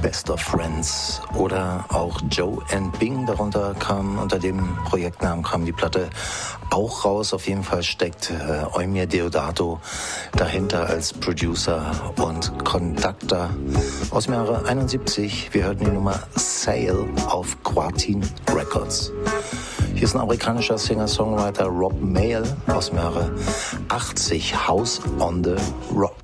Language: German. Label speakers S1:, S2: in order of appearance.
S1: Best of Friends oder auch Joe and Bing, darunter kam, unter dem Projektnamen kam die Platte auch raus. Auf jeden Fall steckt Eumir Deodato dahinter als Producer und Conductor aus dem Jahre 71. Wir hörten die Nummer Sail auf Quartin Records. Hier ist ein amerikanischer Singer-Songwriter Rob Mayall aus dem Jahre 80, House on the Rock.